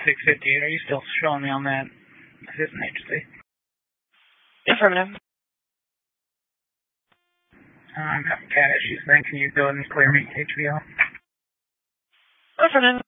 658. Are you still showing me on that assistant agency? Affirmative. I'm having cat issues, then can you go ahead and clear me HBO? Affirmative.